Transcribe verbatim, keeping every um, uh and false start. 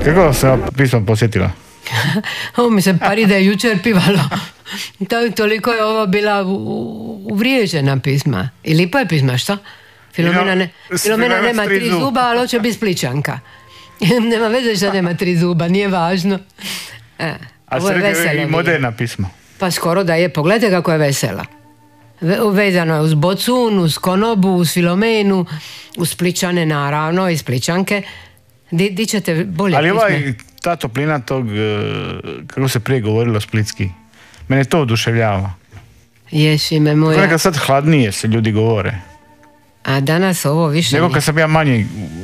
Kako se ova pisma posjetila? Ovo mi se pari da je jučer pivalo. To, toliko je ovo bila u- uvriježena pisma. I lipa je pisma, što? Filomena, ne, Filomena nema tri zuba, ali hoće biti Spličanka. Nema veze što nema tri zuba, nije važno. E, A ovo je srednje veselo. i mi je. moderna pisma. Pa skoro da je. Pogledajte kako je vesela. Ve- Vezano je uz Bocun, uz Konobu, uz Filomenu, uz Spličane naravno i Spličanke. Di, di ćete bolje Ali pisme? ovaj, ta toplina tog, e, kako se prije govorilo, splitski, mene to oduševljava. Jesi me moja. Nekad sad hladnije se ljudi govore. A danas ovo više Nego nije. kad sam ja manji